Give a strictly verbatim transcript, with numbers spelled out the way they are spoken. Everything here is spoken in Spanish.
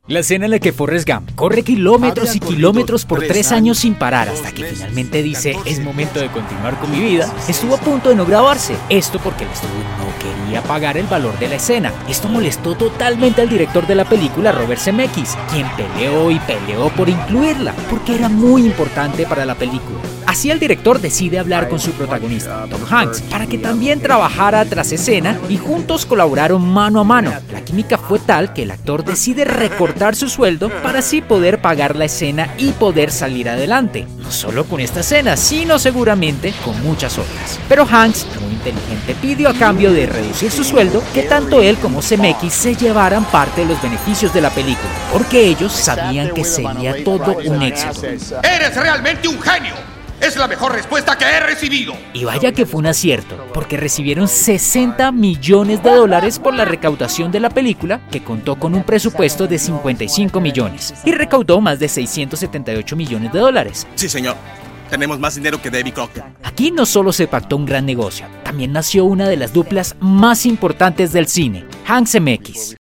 La escena en la que Forrest Gump corre kilómetros y kilómetros por tres años sin parar hasta que finalmente dice es momento de continuar con mi vida, estuvo a punto de no grabarse. Esto porque el estudio no quería pagar el valor de la escena. Esto molestó totalmente al director de la película, Robert Zemeckis, quien peleó y peleó por incluirla, porque era muy importante para la película. Así el director decide hablar con su protagonista, Tom Hanks, para que también trabajara tras escena y juntos colaboraron mano a mano. La química fue tal que el actor decide recortar su sueldo para así poder pagar la escena y poder salir adelante. No solo con esta escena, sino seguramente con muchas otras. Pero Hanks, muy inteligente, pidió a cambio de reducir su sueldo que tanto él como Zemeckis se llevaran parte de los beneficios de la película, porque ellos sabían que sería todo un éxito. ¡Eres realmente un genio! ¡Es la mejor respuesta que he recibido! Y vaya que fue un acierto, porque recibieron sesenta millones de dólares por la recaudación de la película, que contó con un presupuesto de cincuenta y cinco millones, y recaudó más de seiscientos setenta y ocho millones de dólares. Sí, señor. Tenemos más dinero que Davy Crockett. Aquí no solo se pactó un gran negocio, también nació una de las duplas más importantes del cine, Hanks Zemeckis.